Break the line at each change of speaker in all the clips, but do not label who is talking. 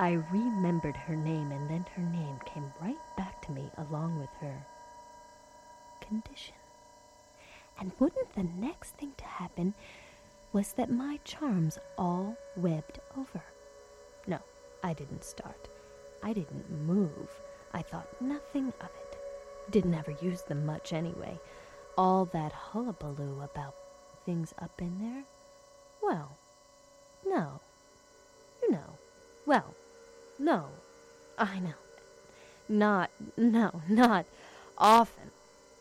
I remembered her name, and then her name came right back to me along with her condition. And wouldn't the next thing to happen was that my charms all webbed over. No, I didn't start. I didn't move. I thought nothing of it. Didn't ever use them much anyway. All that hullabaloo about things up in there? Well, no. You know. Well, no. I know. Not often.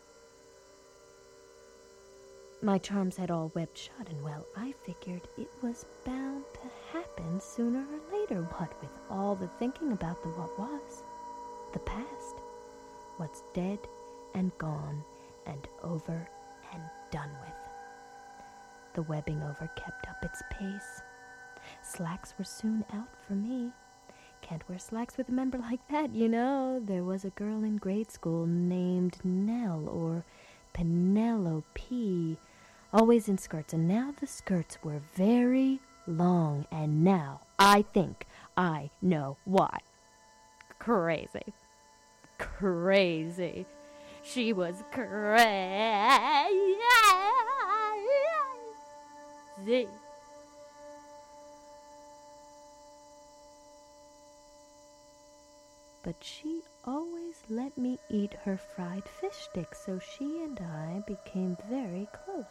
My charms had all webbed shut, and well, I figured it was bound to happen sooner or later. What with all the thinking about the what was, the past, what's dead and gone and over and done with. The webbing over kept up its pace. Slacks were soon out for me. Can't wear slacks with a member like that, you know. There was a girl in grade school named Nell or Penelope, always in skirts, and now the skirts were very long, and now I think I know why. Crazy. She was crazy. But she always let me eat her fried fish sticks, so she and I became very close.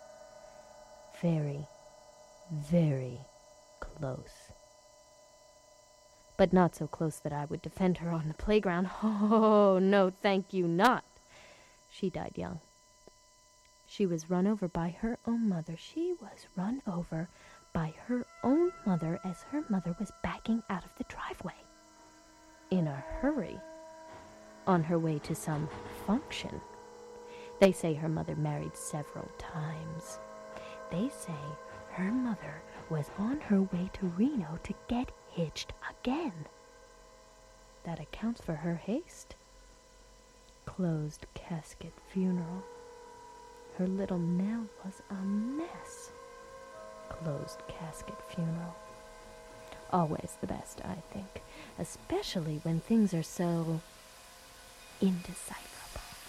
Very, very close. But not so close that I would defend her on the playground. Oh, no, thank you, not. She died young. She was run over by her own mother. She was run over by her own mother as her mother was backing out of the driveway. In a hurry, on her way to some function. They say her mother married several times. They say her mother was on her way to Reno to get hitched again. That accounts for her haste. Closed casket funeral. Her little Nell was a mess. Closed casket funeral. Always the best, I think, especially when things are so indecipherable.